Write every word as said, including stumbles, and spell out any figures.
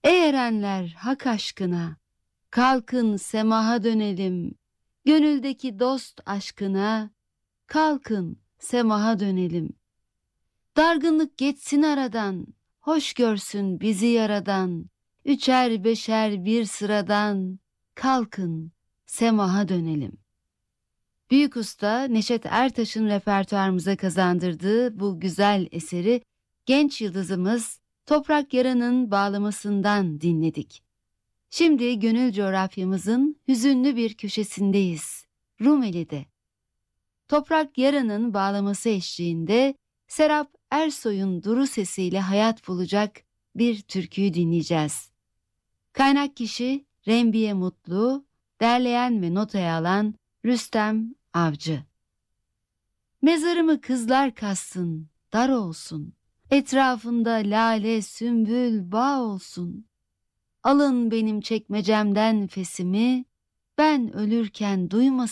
Ey erenler hak aşkına, kalkın semaha dönelim. Gönüldeki dost aşkına, kalkın semaha dönelim. Dargınlık geçsin aradan, hoş görsün bizi yaradan. Üçer beşer bir sıradan, kalkın semaha dönelim. Büyük usta Neşet Ertaş'ın repertuarımıza kazandırdığı bu güzel eseri genç yıldızımız Toprak Yaran'ın bağlamasından dinledik. Şimdi gönül coğrafyamızın hüzünlü bir köşesindeyiz, Rumeli'de. Toprak Yaran'ın bağlaması eşliğinde Serap Ersoy'un duru sesiyle hayat bulacak bir türküyü dinleyeceğiz. Kaynak kişi Rembiye Mutlu, derleyen ve notaya alan Rüstem Avcı. Mezarımı kızlar kassın, dar olsun. Etrafında lale, sümbül, bağ olsun. Alın benim çekmecemden fesimi, ben ölürken duymasın.